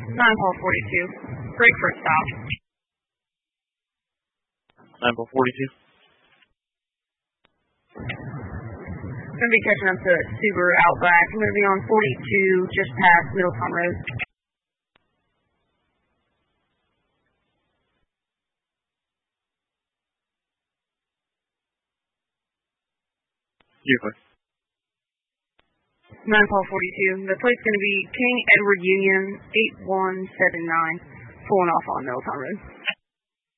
Paul 42. Break for a stop. 9 Paul 42. I'm going to be catching up to Subaru Outback. I'm going to be on 42, just past Middletown Road. Usually. 9 Paul 42. The plate's going to be King Edward Union 8179, pulling off on Middletown Road.